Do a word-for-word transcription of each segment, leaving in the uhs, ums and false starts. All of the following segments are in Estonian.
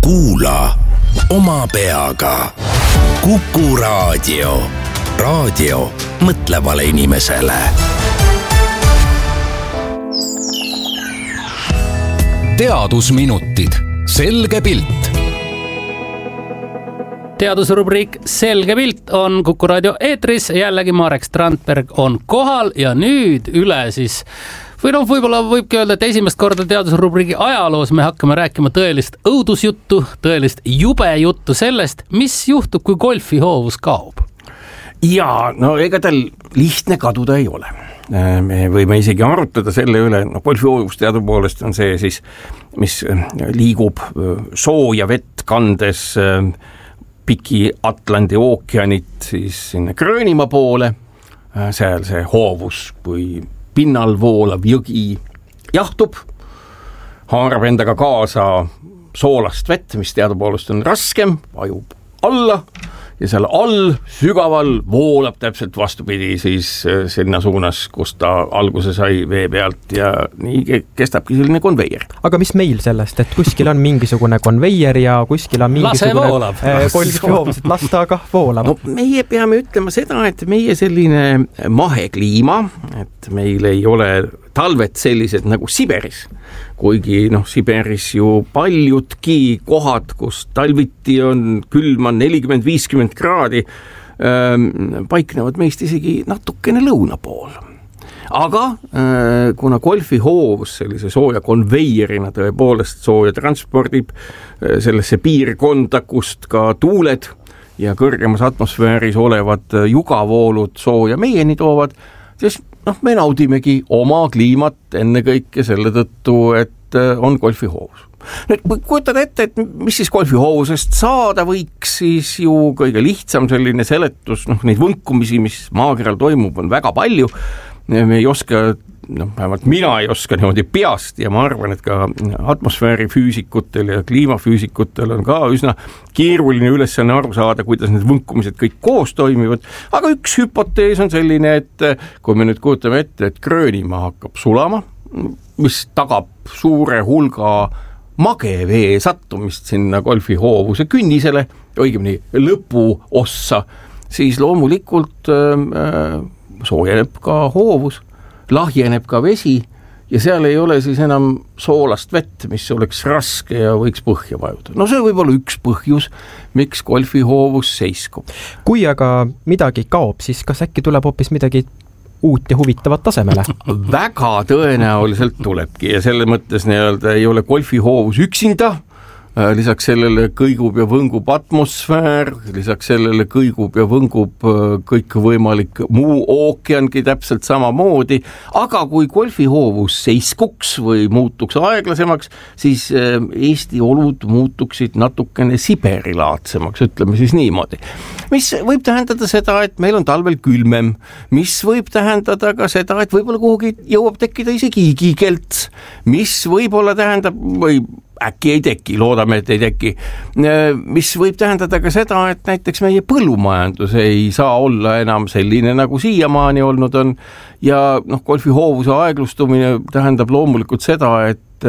Kuula oma peaga. Kuku Raadio. Raadio mõtlevale inimesele. Teadusminutid. Selge pilt. Teadusrubriik Selge pilt on Kuku Raadio eetris. Jällegi Marek Strandberg on kohal ja nüüd üle siis või noh, võib-olla võibki öelda, et esimest korda teadusrubriigi ajaloos me hakkame rääkima tõelist õudusjuttu, tõelist jube juttu sellest, mis juhtub, kui golfihoovus kaob. Ja, no ega tal lihtne kaduda ei ole. Me võime isegi arutada selle üle, no golfihoovus teadupoolest on see siis, mis liigub sooja vett kandes piki Atlandi ookeanit siis sinna Gröönimaa poole. Seal see hoovus või pinnal voolav jõgi jahtub, haarab endaga kaasa soolast vett, mis teadupoolest on raskem, vajub alla ja seal all sügaval voolab täpselt vastupidi siis sinna suunas, kus ta alguse sai vee pealt ja nii kestabki selline konveier. Aga mis meil sellest, et kuskil on mingisugune konveier ja kuskil on mingisugune golfihoovus, et lasta aga voolama? No, meie peame ütlema seda, et meie selline mahekliima, et meil ei ole talved sellised nagu Siberis, kuigi noh, Siberis ju paljudki kohad, kus talviti on külma nelikümmend viiskümmend kraadi, ähm, paiknevad meist isegi natukene lõuna pool. Aga äh, kuna golfihoovus sellise sooja konveierina tõepoolest sooja transpordib äh, sellesse piirkonda, kust ka tuuled ja kõrgemas atmosfääris olevad jugavoolud sooja meieni toovad, siis noh, me naudimegi oma kliimat ennekõike selle tõttu, et on golfihoovus. Nüüd, kui kujutad ette, et mis siis golfihoovusest saada võiks, siis ju kõige lihtsam selline seletus, noh, neid võnkumisi, mis maakeral toimub, on väga palju. Me ei oska, noh, vähemalt mina ei oska niimoodi peast ja ma arvan, et ka atmosfäärifüüsikutel ja kliimafüüsikutel on ka üsna keeruline ülesanne aru saada, kuidas need võnkumised kõik koos toimivad. Aga üks hüpotees on selline, et kui me nüüd kujutame ette, et Gröönimaa hakkab sulama, mis tagab suure hulga magevee sattumist sinna golfihoovuse künnisele, õigemini lõpu ossa, siis loomulikult äh, soojeneb ka hoovus, lahjeneb ka vesi ja seal ei ole siis enam soolast vett, mis oleks raske ja võiks põhja vajuda. No see võib olla üks põhjus, miks golfihoovus seiskub. Kui aga midagi kaob, siis kas äkki tuleb hoopis midagi uut ja huvitavat tasemele? Väga tõenäoliselt tulebki ja selle mõttes nii-öelda ei ole golfihoovus üksinda, lisaks sellele kõigub ja võngub atmosfäär, lisaks sellele kõigub ja võngub kõik võimalik muu ookeangi täpselt samamoodi, aga kui golfihoovus seiskuks või muutuks aeglasemaks, siis Eesti olud muutuksid natukene Siberilaadsemaks, ütleme siis niimoodi. Mis võib tähendada seda, et meil on talvel külmem, mis võib tähendada ka seda, et võib-olla kuhugi jõuab tekkida isegi igikelts, mis võib-olla tähendab või äkki ei teki, loodame, et ei teki, mis võib tähendada ka seda, et näiteks meie põllumajandus ei saa olla enam selline, nagu siiamaani olnud on ja noh, golfihoovuse aeglustumine tähendab loomulikult seda, et,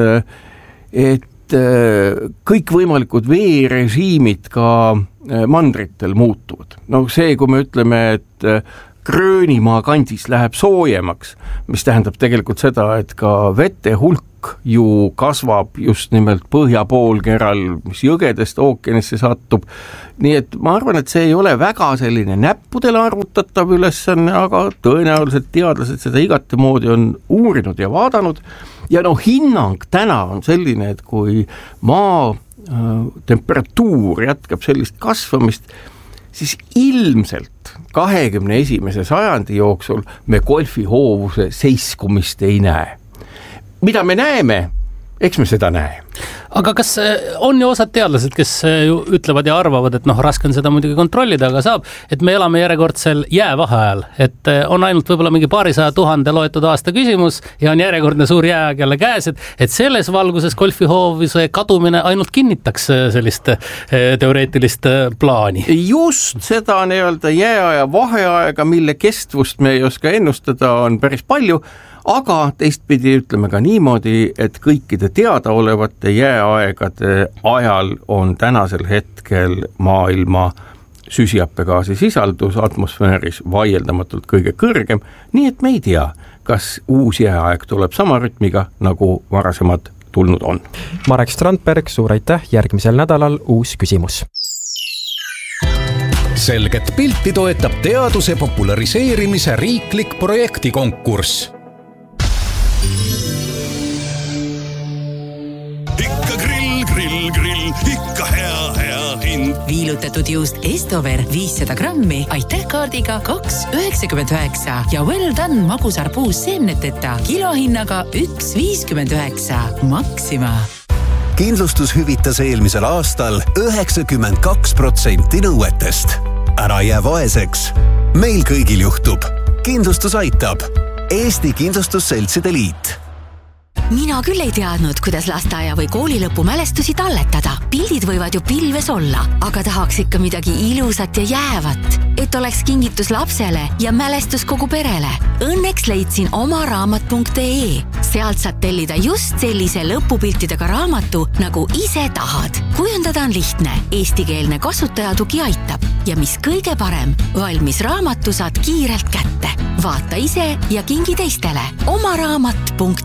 et kõik võimalikud veerežiimid ka mandritel muutuvad. No see, kui me ütleme, et Gröönimaa kandis läheb soojemaks, mis tähendab tegelikult seda, et ka vete hulk ju kasvab just nimelt põhjapoolkeral, mis jõgedest ookeanisse sattub. Nii et ma arvan, et see ei ole väga selline näppudele arvutatav ülesanne, aga tõenäoliselt teadlased seda igati moodi on uurinud ja vaadanud. Ja no hinnang täna on selline, et kui maa äh, temperatuur jätkab sellist kasvamist, siis ilmselt kahekümne esimese sajandi jooksul me golfihoovuse seiskumist ei näe. Mida me näeme, eks me seda näe. Aga kas on ju osad teadlased, kes ju ütlevad ja arvavad, et noh, raske on seda muidugi kontrollida, aga saab, et me elame järjekordsel jäävaheajal, et on ainult võib-olla mingi paarisaja tuhande loetud aasta küsimus ja on järjekordne suur jääaeg jälle käes, et, et selles valguses golfihoovuse kadumine ainult kinnitaks sellist teoreetilist plaani. Just seda nii-öelda jääaja vaheaega, mille kestvust me ei oska ennustada, on päris palju, aga teistpidi ütleme ka niimoodi, et kõikide teadaolevate jääaegade ajal on tänasel hetkel maailma süsihappegaasi sisaldus atmosfääris vaieldamatult kõige kõrgem, nii et me ei tea, kas uus jääaeg tuleb sama rütmiga, nagu varasemad tulnud on. Marek Strandberg, suur aitäh, järgmisel nädalal uus küsimus. Selget pilti toetab teaduse populariseerimise riiklik projektikonkurss. Ikka grill, grill, grill, ikka hea, hea hind. Viilutatud juust Estover viissada grammi, aitäh kaardiga kaks üheksakümmend üheksa ja well done magusarpuus seemneteta kilohinnaga üks viiskümmend üheksa. Maxima. Kindlustus hüvitas eelmisel aastal üheksakümmend kaks protsenti nõuetest. Ära jää vaeseks. Meil kõigil juhtub. Kindlustus aitab. Eesti Kindlustusseltside Liit. Mina küll ei teadnud, kuidas lasteaia või koolilõpu mälestusi talletada. Pildid võivad ju pilves olla, aga tahaks ikka midagi ilusat ja jäävat, et oleks kingitus lapsele ja mälestus kogu perele. Õnneks leidsin oma raamat punkt ee. Sealt saad tellida just sellise lõpupiltidega raamatu, nagu ise tahad. Kujundada on lihtne, eestikeelne kasutajatugi aitab. Ja mis kõige parem, valmis raamatu saad kiirelt kätte. Vaata ise ja kingi teistele. oma raamat punkt